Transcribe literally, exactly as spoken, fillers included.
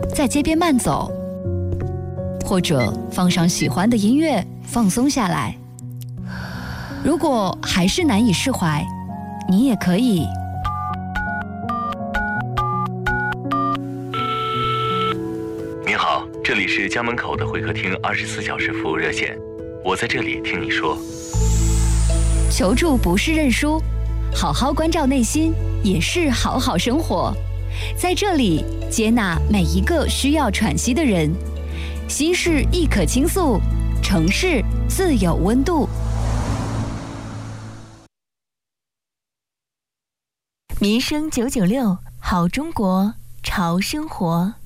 在街边慢走，或者放上喜欢的音乐放松下来。如果还是难以释怀，你也可以您好，这里是家门口的会客厅，二十四小时服务热线，我在这里听你说。 求助不是认输，好好关照内心也是好好生活。在这里接纳每一个需要喘息的人，心事亦可倾诉，城市自有温度。 民生九九六，好中国，潮生活。